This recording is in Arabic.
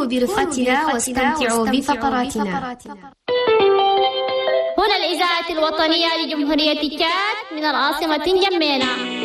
برفقتنا واستمتعوا بفقراتنا. هنا الإذاعة الوطنية لجمهورية تشاد من العاصمة نجمينا.